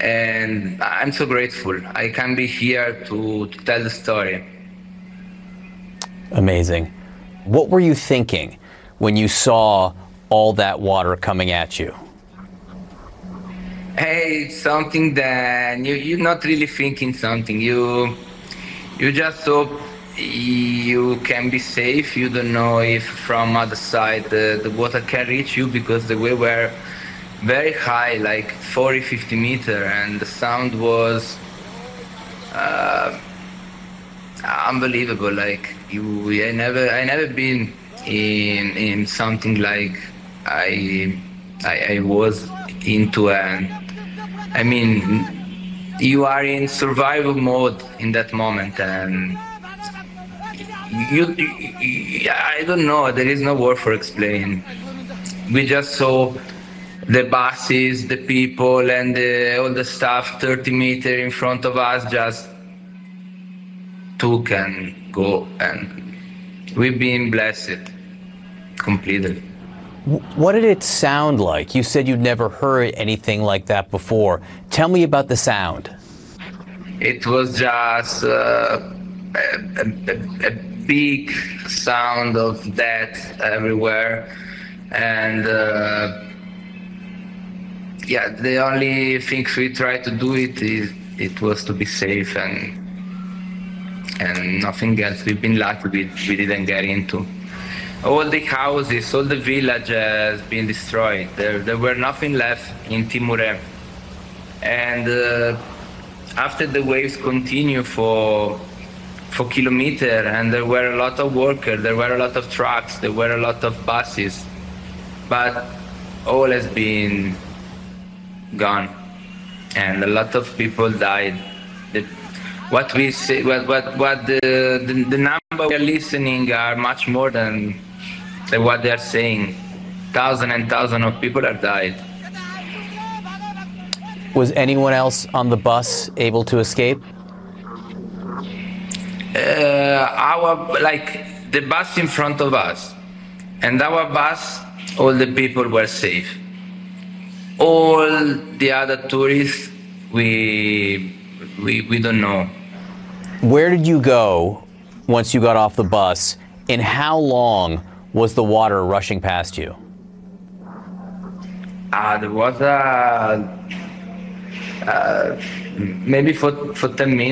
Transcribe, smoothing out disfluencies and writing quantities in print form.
and I'm so grateful. I can be here to tell the story. Amazing. What were you thinking when you saw all that water coming at you? Hey, it's something that you're not really thinking something. You just hope you can be safe. You don't know if from other side the water can reach you because the wave were very high, like 40, 50 meter, and the sound was unbelievable. Like I never been in something like I was into, and I mean, you are in survival mode in that moment, and I don't know. There is no word for explain. We just saw the buses, the people, and all the stuff 30 meter in front of us just took and go, and we've been blessed completely. What did it sound like? You said you'd never heard anything like that before. Tell me about the sound. It was just a big sound of death everywhere, and yeah, the only things we tried to do it was to be safe, and nothing else. We've been lucky we didn't get into. All the houses, all the village has been destroyed. There were nothing left in Timure. And after the waves continue for kilometers, and there were a lot of workers, there were a lot of trucks, there were a lot of buses, but all has been gone, and a lot of people died. What we say, what the number we are listening are much more than what they are saying. Thousands and thousands of people have died. Was anyone else on the bus able to escape? The bus in front of us, and our bus, all the people were safe. All the other tourists, we don't know. Where did you go once you got off the bus, and how long was the water rushing past you? The water, maybe for 10 minutes.